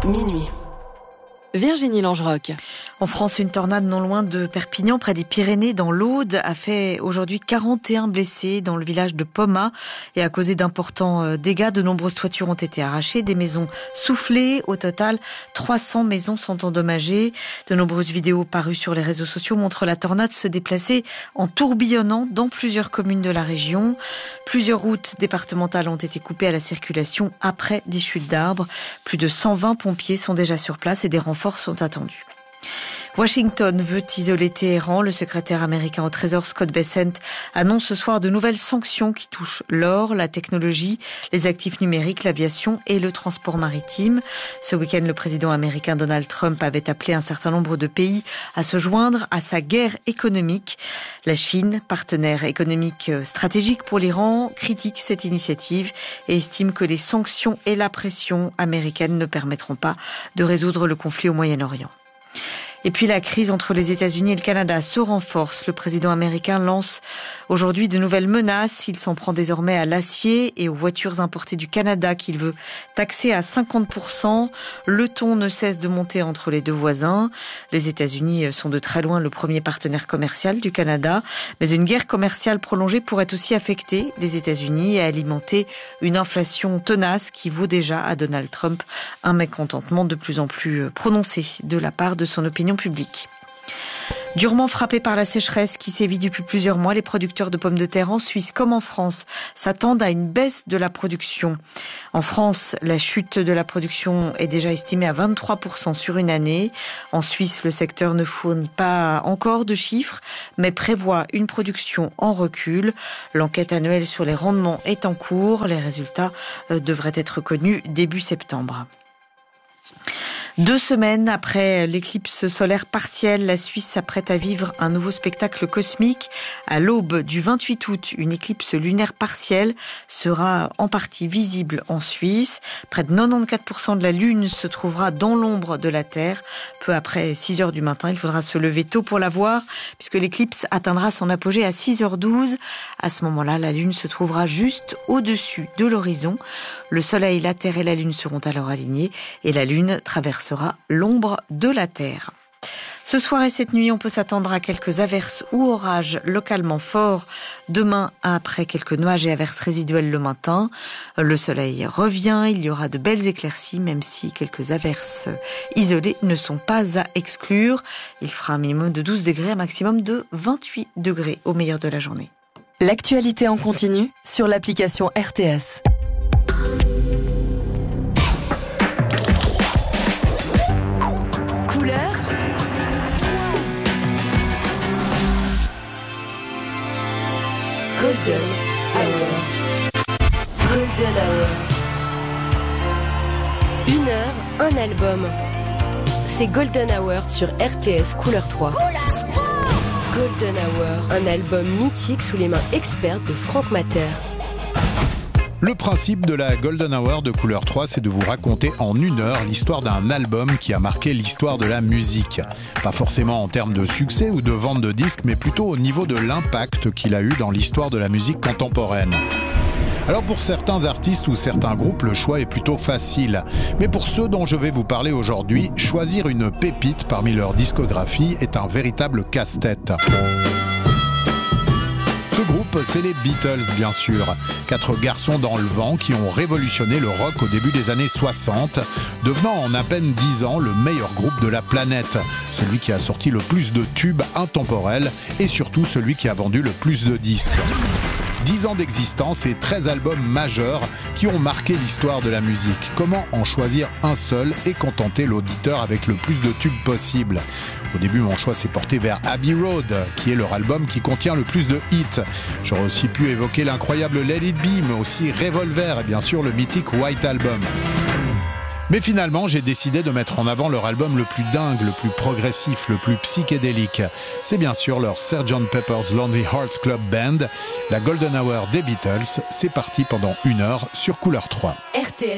minuit. Virginie Langeroc. En France, une tornade non loin de Perpignan, près des Pyrénées, dans l'Aude, a fait aujourd'hui 41 blessés dans le village de Pommat et a causé d'importants dégâts. De nombreuses toitures ont été arrachées, des maisons soufflées. Au total, 300 maisons sont endommagées. De nombreuses vidéos parues sur les réseaux sociaux montrent la tornade se déplacer en tourbillonnant dans plusieurs communes de la région. Plusieurs routes départementales ont été coupées à la circulation après des chutes d'arbres. Plus de 120 pompiers sont déjà sur place et des renforts sont attendus. Washington veut isoler Téhéran. Le secrétaire américain au Trésor Scott Bessent annonce ce soir de nouvelles sanctions qui touchent l'or, la technologie, les actifs numériques, l'aviation et le transport maritime. Ce week-end, le président américain Donald Trump avait appelé un certain nombre de pays à se joindre à sa guerre économique. La Chine, partenaire économique stratégique pour l'Iran, critique cette initiative et estime que les sanctions et la pression américaine ne permettront pas de résoudre le conflit au Moyen-Orient. Et puis la crise entre les États-Unis et le Canada se renforce. Le président américain lance aujourd'hui de nouvelles menaces. Il s'en prend désormais à l'acier et aux voitures importées du Canada qu'il veut taxer à 50%. Le ton ne cesse de monter entre les deux voisins. Les États-Unis sont de très loin le premier partenaire commercial du Canada. Mais une guerre commerciale prolongée pourrait aussi affecter les États-Unis et alimenter une inflation tenace qui vaut déjà à Donald Trump un mécontentement de plus en plus prononcé de la part de son opinion publique. Durement frappés par la sécheresse qui sévit depuis plusieurs mois, les producteurs de pommes de terre en Suisse comme en France s'attendent à une baisse de la production. En France, la chute de la production est déjà estimée à 23% sur une année. En Suisse, le secteur ne fournit pas encore de chiffres, mais prévoit une production en recul. L'enquête annuelle sur les rendements est en cours. Les résultats devraient être connus début septembre. 2 semaines après l'éclipse solaire partielle, la Suisse s'apprête à vivre un nouveau spectacle cosmique. À l'aube du 28 août, une éclipse lunaire partielle sera en partie visible en Suisse. Près de 94% de la Lune se trouvera dans l'ombre de la Terre. Peu après 6 heures du matin, il faudra se lever tôt pour la voir, puisque l'éclipse atteindra son apogée à 6h12. À ce moment-là, la Lune se trouvera juste au-dessus de l'horizon. Le Soleil, la Terre et la Lune seront alors alignés et la Lune traversera l'ombre de la Terre. Ce soir et cette nuit, on peut s'attendre à quelques averses ou orages localement forts. Demain, après quelques nuages et averses résiduelles le matin, le soleil revient. Il y aura de belles éclaircies, même si quelques averses isolées ne sont pas à exclure. Il fera un minimum de 12 degrés, un maximum de 28 degrés au meilleur de la journée. L'actualité en continu sur l'application RTS. Couleur 3. Golden Hour. Golden Hour. 1 heure, un album. C'est Golden Hour sur RTS Couleur 3. Golden Hour, un album mythique sous les mains expertes de Franck Mater. Le principe de la Golden Hour de Couleur 3, c'est de vous raconter en 1 heure l'histoire d'un album qui a marqué l'histoire de la musique. Pas forcément en termes de succès ou de vente de disques, mais plutôt au niveau de l'impact qu'il a eu dans l'histoire de la musique contemporaine. Alors pour certains artistes ou certains groupes, le choix est plutôt facile. Mais pour ceux dont je vais vous parler aujourd'hui, choisir une pépite parmi leur discographie est un véritable casse-tête. Ce groupe, c'est les Beatles, bien sûr. 4 garçons dans le vent qui ont révolutionné le rock au début des années 60, devenant en à peine 10 ans le meilleur groupe de la planète. Celui qui a sorti le plus de tubes intemporels et surtout celui qui a vendu le plus de disques. 10 ans d'existence et 13 albums majeurs qui ont marqué l'histoire de la musique. Comment en choisir un seul et contenter l'auditeur avec le plus de tubes possible ? Au début, mon choix s'est porté vers Abbey Road, qui est leur album qui contient le plus de hits. J'aurais aussi pu évoquer l'incroyable Let It Be, mais aussi Revolver et bien sûr le mythique White Album. Mais finalement, j'ai décidé de mettre en avant leur album le plus dingue, le plus progressif, le plus psychédélique. C'est bien sûr leur Sgt. Pepper's Lonely Hearts Club Band. La Golden Hour des Beatles, c'est parti pendant 1 heure sur Couleur 3. RTS.